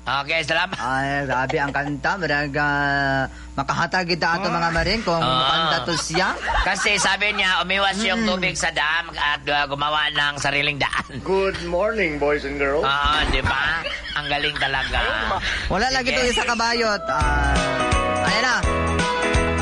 Okay, salamat. Ay, grabe ang kanta. Makahatag kita ato mga maring kung kanta to siya. Kasi sabi niya, umiwas yung tubig sa dam at gumawa ng sariling daan. Good morning, boys and girls. Di ba? Ang galing talaga. Wala lagi to isa kabayot. Ayan na.